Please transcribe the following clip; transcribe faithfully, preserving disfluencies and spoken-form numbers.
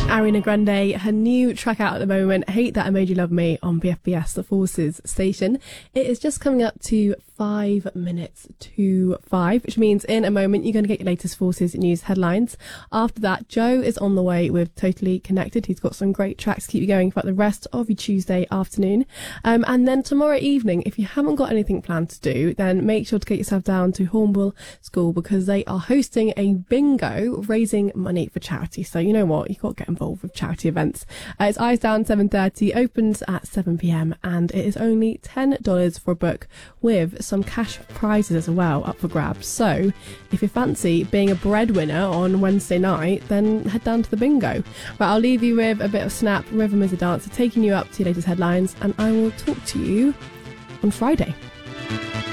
Ariana Grande, her new track out at the moment, Hate That I Made You Love Me, on B F B S, the Forces station. It is just coming up to five minutes to five, which means in a moment you're going to get your latest Forces news headlines. After that, Joe is on the way with Totally Connected. He's got some great tracks to keep you going for the rest of your Tuesday afternoon. Um, and then tomorrow evening, if you haven't got anything planned to do, then make sure to get yourself down to Hornwell School, because they are hosting a bingo raising money for charity. So you know what, you've got to get involved with charity events. Uh, it's Eyes Down seven thirty, opens at seven p.m, and it is only ten dollars for a book, with some cash prizes as well up for grabs. So if you fancy being a breadwinner on Wednesday night, then head down to the bingo. Right, I'll leave you with a bit of Snap, Rhythm is a Dancer, taking you up to your latest headlines, and I will talk to you on Friday.